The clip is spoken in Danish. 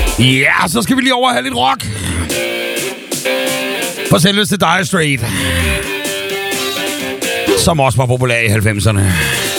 Ja, så skal vi lige over og have lidt rock. For selveste Dire Straits, som også var populær i 90'erne.